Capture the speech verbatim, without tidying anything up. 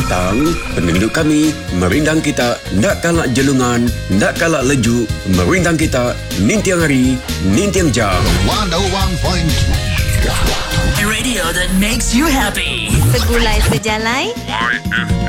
bintang, penduduk kami merindang kita nak kalak jelungan, nak kalak leju, merindang kita nintiang hari, nintiang jam. one oh one point three A radio that makes you happy. Segulai sejalai. Y F